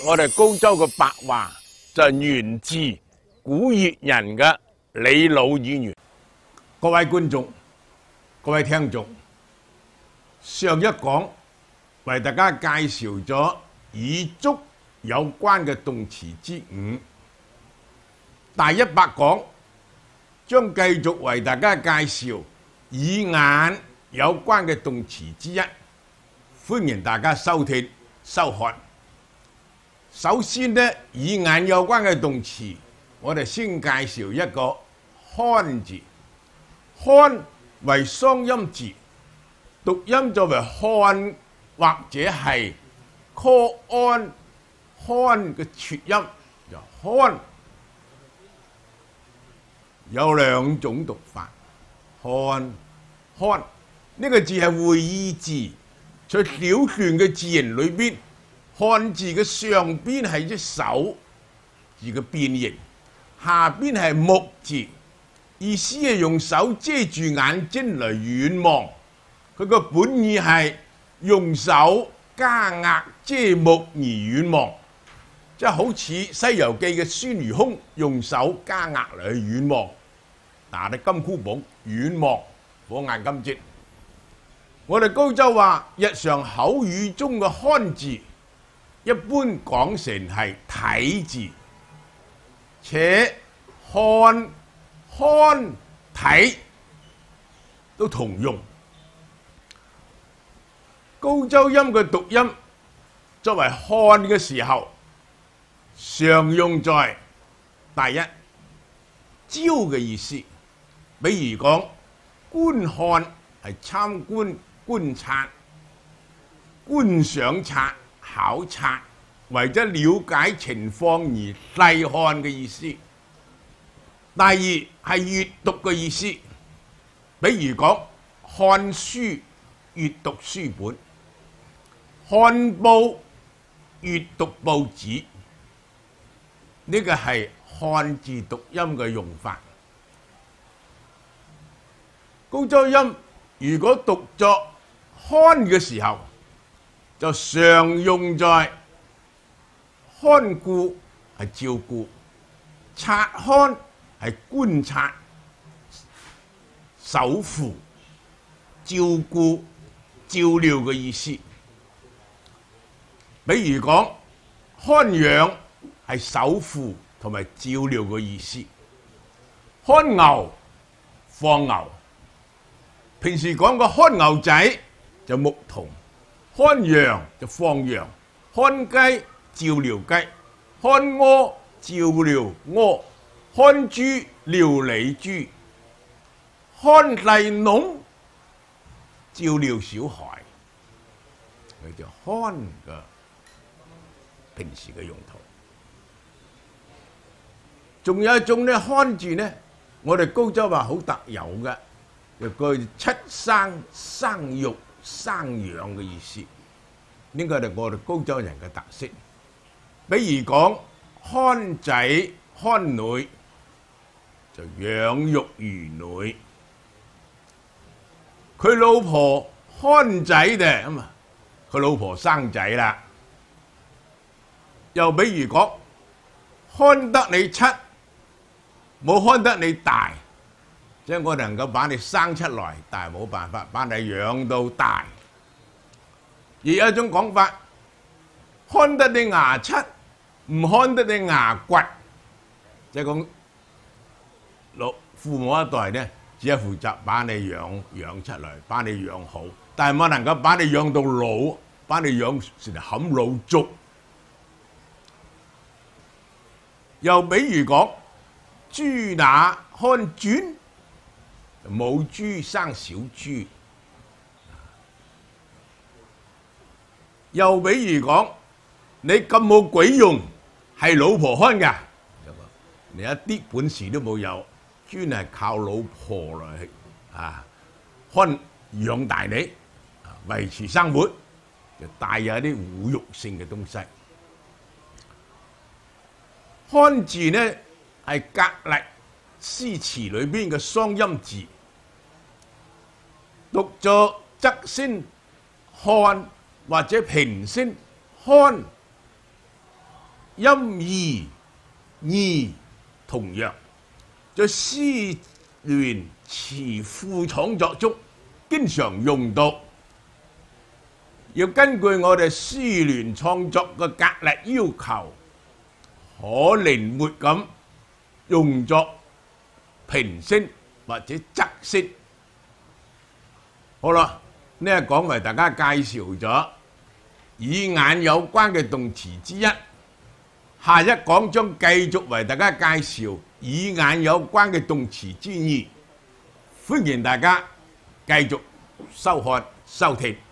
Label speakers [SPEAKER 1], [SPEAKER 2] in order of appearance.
[SPEAKER 1] 我哋高州嘅白話就源自古越人嘅李老語言。各位觀眾、各位聽眾，上一講為大家介紹咗與足有關嘅動詞之五，第100講將繼續為大家介紹與眼有關嘅動詞之一，歡迎大家收聽收看。首先呢，與眼有關嘅動詞，我哋先介紹一個看字。看為雙音字，讀音作為看或者係 call on 看嘅撮音，就看有兩種讀法。看呢個字係會意字，在小篆嘅字形裏邊，看字嘅上邊係隻手字嘅變形，下邊係目字，意思係用手遮住眼睛嚟遠望。佢個本意係用手加壓遮目而遠望，即係好似《西遊記》嘅孫悟空用手加壓嚟遠望，拿啲金箍棒遠望火眼金睛。我哋高州話日常口語中嘅看字，一般講成係睇字，且看睇都同用。高州音嘅讀音作為看嘅時候，常用在第一招嘅意思，比如講觀看係參觀、觀察、觀賞察、考察，為咗了解情況而細看嘅意思。第二係閱讀嘅意思，比如講看書、閱讀書本；看報、閱讀報紙。呢個係看字讀音嘅用法。高州音如果讀作看嘅時候，就常用在看顧係照顧，察看係觀察、守護、照顧、照料嘅意思。比如講看養係守護同埋照料嘅意思。看牛放牛，平時講個看牛仔就牧童，看羊就放羊，看雞照料雞，看鵝照料鵝，看豬料理豬，看細農照料小孩。佢就看嘅平時嘅用途。仲有一種咧看字呢，我哋高州話好特有嘅，就句七生生育生養嘅意思。呢個係我哋高州人嘅特色。比如講看仔看女就養育兒女，佢老婆看仔嘅咁啊，佢老婆生仔啦。又比如講看得你七，冇看得你大，即係我能夠把你生出來，但係冇辦法把你養到大。而有一種講法，看得你牙七，唔看得你牙倔，即係講父母一代呢，只係負責把你養出嚟，把你養好，但係冇能夠把你養到老，把你養成冚老族。又比如講豬乸看轉，母豬生小豬。又比如講你咁冇鬼用，係老婆看㗎，你一啲本事都冇有，專係靠老婆嚟看養大你，維持生活，就帶有一啲侮辱性嘅東西。看字呢係格律詩詞裏邊嘅雙音字，讀作側聲看或者平聲看， 音義義同樣，在詩聯詞賦創作中經常用到。要根據我哋詩聯創作嘅格律要求，可靈活咁用作平聲或者仄聲。好啦，呢一講為大家介紹咗與眼有關嘅動詞之一，下一講將繼續為大家介紹與眼有關嘅動詞之二。歡迎大家繼續收看收聽。